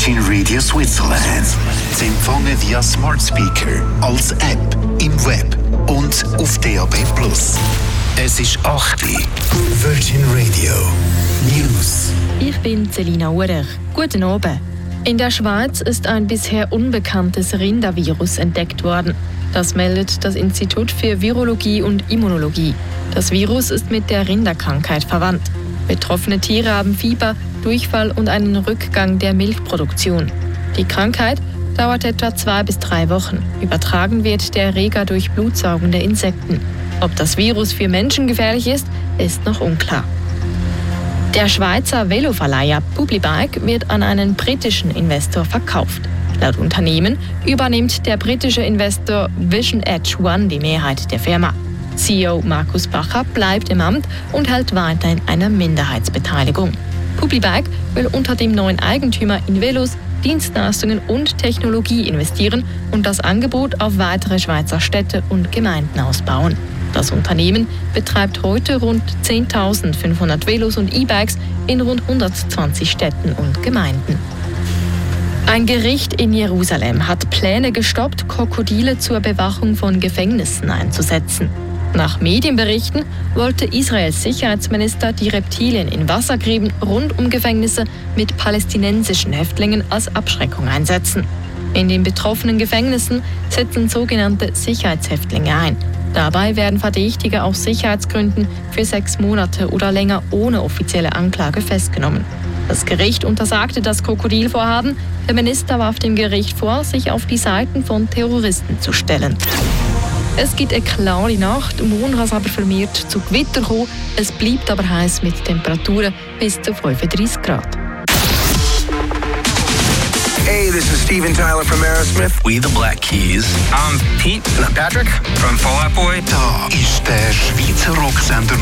Virgin Radio Switzerland. Sie empfangen via Smart Speaker, als App, im Web und auf DAB+. Es ist 8 Uhr. Virgin Radio News. Ich bin Selina Urer. Guten Abend. In der Schweiz ist ein bisher unbekanntes Rindervirus entdeckt worden. Das meldet das Institut für Virologie und Immunologie. Das Virus ist mit der Rinderkrankheit verwandt. Betroffene Tiere haben Fieber, Durchfall und einen Rückgang der Milchproduktion. Die Krankheit dauert etwa 2 bis 3 Wochen. Übertragen wird der Erreger durch blutsaugende Insekten. Ob das Virus für Menschen gefährlich ist noch unklar. Der Schweizer Veloverleiher Publibike wird an einen britischen Investor verkauft. Laut Unternehmen übernimmt der britische Investor Vision Edge One die Mehrheit der Firma. CEO Markus Bacher bleibt im Amt und hält weiterhin eine Minderheitsbeteiligung. Publibike will unter dem neuen Eigentümer in Velos, Dienstleistungen und Technologie investieren und das Angebot auf weitere Schweizer Städte und Gemeinden ausbauen. Das Unternehmen betreibt heute rund 10.500 Velos und E-Bikes in rund 120 Städten und Gemeinden. Ein Gericht in Jerusalem hat Pläne gestoppt, Krokodile zur Bewachung von Gefängnissen einzusetzen. Nach Medienberichten wollte Israels Sicherheitsminister die Reptilien in Wassergräben rund um Gefängnisse mit palästinensischen Häftlingen als Abschreckung einsetzen. In den betroffenen Gefängnissen sitzen sogenannte Sicherheitshäftlinge ein. Dabei werden Verdächtige aus Sicherheitsgründen für 6 Monate oder länger ohne offizielle Anklage festgenommen. Das Gericht untersagte das Krokodilvorhaben. Der Minister warf dem Gericht vor, sich auf die Seiten von Terroristen zu stellen. Es gibt eine klare Nacht, morgen kann es aber vermehrt zu Gewitter kommen. Es bleibt aber heiß mit Temperaturen bis zu 35 Grad. Hey, this is Steven Tyler from Aerosmith. We the Black Keys. I'm Pete. And I'm Patrick from Fall Out Boy. Da ist der Schweizer Rocksender